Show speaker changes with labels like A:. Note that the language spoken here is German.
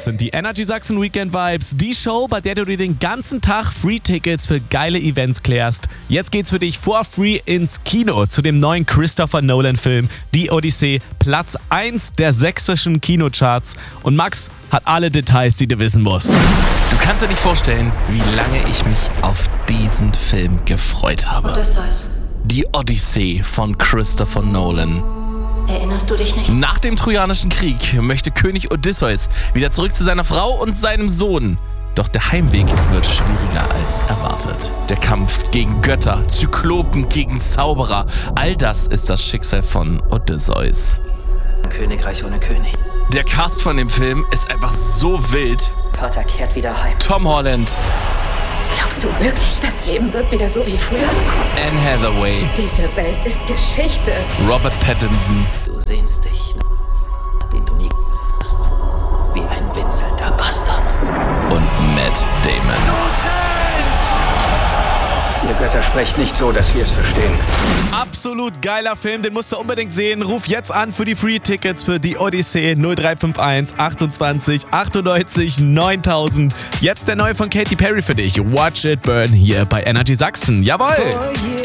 A: sind die Energy Sachsen Weekend Vibes, die Show, bei der du dir den ganzen Tag Free-Tickets für geile Events klärst. Jetzt geht's für dich for free ins Kino zu dem neuen Christopher Nolan-Film Die Odyssee, Platz 1 der sächsischen Kinocharts. Und Max hat alle Details, die du wissen musst.
B: Du kannst dir nicht vorstellen, wie lange ich mich auf diesen Film gefreut habe.
C: Odysseus.
B: Die Odyssee von Christopher Nolan.
C: Erinnerst du dich nicht?
B: Nach dem Trojanischen Krieg möchte König Odysseus wieder zurück zu seiner Frau und seinem Sohn. Doch der Heimweg wird schwieriger als erwartet. Der Kampf gegen Götter, Zyklopen gegen Zauberer, all das ist das Schicksal von Odysseus.
D: Ein Königreich ohne König.
B: Der Cast von dem Film ist einfach so wild.
D: Vater kehrt wieder heim.
B: Tom Holland,
C: Glaubst du wirklich, das Leben wird wieder so wie früher?
B: Anne Hathaway,
C: Diese Welt ist Geschichte.
B: Robert Pattinson,
D: Du sehnst dich, nach den du nie hast. Wie ein winselnder Bastard.
B: und Matt Damon.
E: Ihr Götter sprecht nicht so, dass wir es verstehen.
A: Absolut geiler Film, den musst du unbedingt sehen. Ruf jetzt an für die Free-Tickets für die Odyssee 0351 28 98 9000. Jetzt der neue von Katy Perry für dich. Watch It Burn hier bei Energy Sachsen. Jawohl!